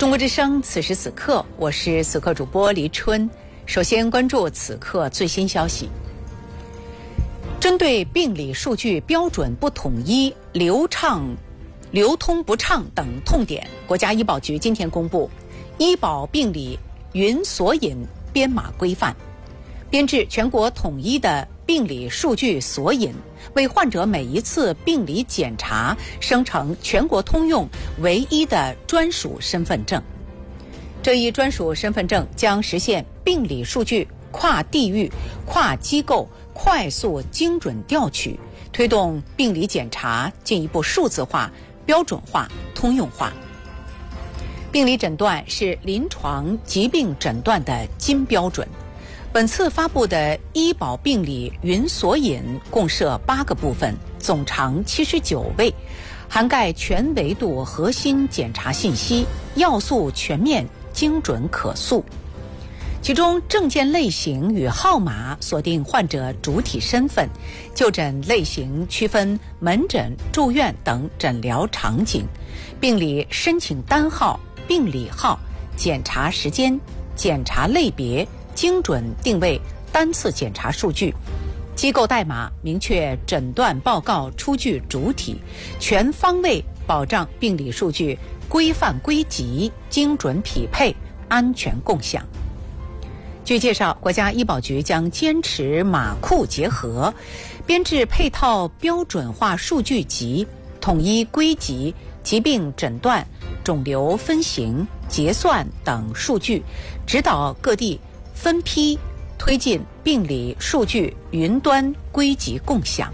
中国之声，此时此刻，我是此刻主播黎春。首先关注此刻最新消息。针对病理数据标准不统一、流通不畅等痛点，国家医保局今天公布《医保病理云索引编码规范》，编制全国统一的病理数据索引，为患者每一次病理检查生成全国通用唯一的专属身份证。这一专属身份证将实现病理数据跨地域、跨机构快速精准调取，推动病理检查进一步数字化、标准化、通用化。病理诊断是临床疾病诊断的金标准。本次发布的医保病理云索引共设8个部分，总长79位，涵盖全维度核心检查信息，要素全面、精准可溯。其中证件类型与号码锁定患者主体身份，就诊类型区分门诊、住院等诊疗场景，病理申请单号、病理号、检查时间、检查类别，精准定位单次检查数据，机构代码明确诊断报告出具主体，全方位保障病理数据规范归集、精准匹配、安全共享。据介绍，国家医保局将坚持码库结合，编制配套标准化数据集，统一归集疾病诊断、肿瘤分型、结算等数据，指导各地分批推进病理数据云端归集共享。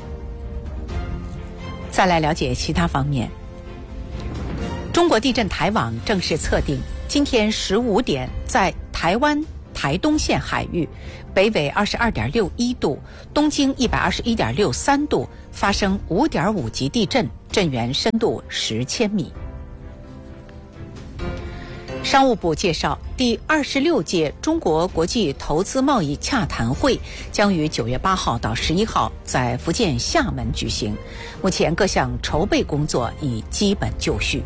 再来了解其他方面。中国地震台网正式测定，今天15点在台湾台东县海域，北纬22.61度，东经121.63度发生5.5级地震，震源深度10千米。商务部介绍，第26届中国国际投资贸易洽谈会将于9月8号到11号在福建厦门举行，目前各项筹备工作已基本就绪。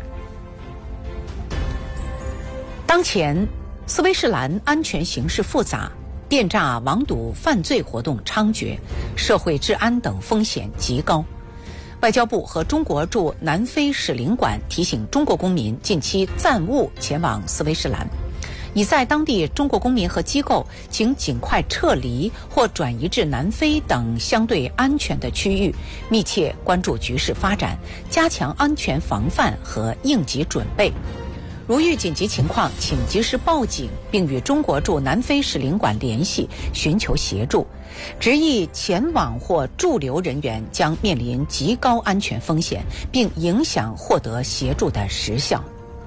当前斯威士兰安全形势复杂，电诈、网赌犯罪活动猖獗，社会治安等风险极高。外交部和中国驻南非使领馆提醒中国公民近期暂勿前往斯威士兰，已在当地中国公民和机构请尽快撤离或转移至南非等相对安全的区域，密切关注局势发展，加强安全防范和应急准备。如遇紧急情况，请及时报警，并与中国驻南非使领馆联系，寻求协助。执意前往或驻留人员将面临极高安全风险，并影响获得协助的时效。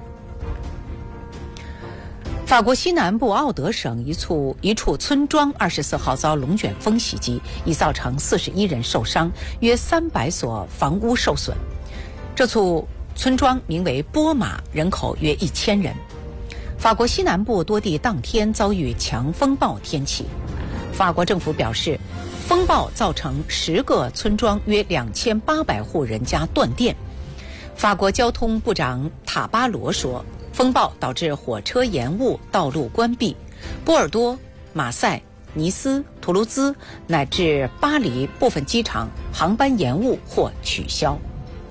法国西南部奥德省一处村庄24号遭龙卷风袭击，已造成41人受伤，约300所房屋受损。这处村庄名为波马，人口约1000人。法国西南部多地当天遭遇强风暴天气。法国政府表示，风暴造成10个村庄约2800户人家断电。法国交通部长塔巴罗说，风暴导致火车延误、道路关闭，波尔多、马赛、尼斯、图卢兹乃至巴黎部分机场航班延误或取消。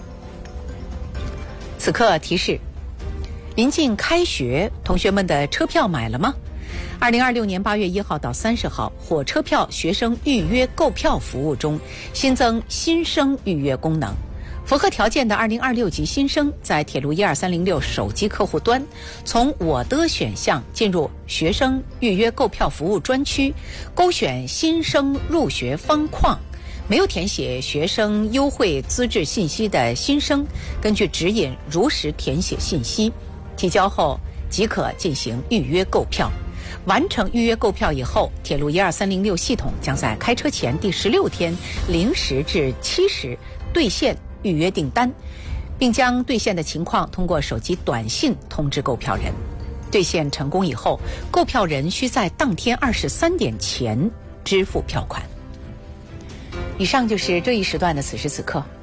此刻提示，临近开学，同学们的车票买了吗？2026年8月1号到30号，火车票学生预约购票服务中新增新生预约功能。符合条件的2026级新生在铁路12306手机客户端，从我的选项进入学生预约购票服务专区，勾选新生入学方框。没有填写学生优惠资质信息的新生，根据指引如实填写信息，提交后即可进行预约购票。完成预约购票以后，铁路12306系统将在开车前第16天0时至7时兑现预约订单，并将兑现的情况通过手机短信通知购票人。兑现成功以后，购票人需在当天23点前支付票款。以上就是这一时段的此时此刻，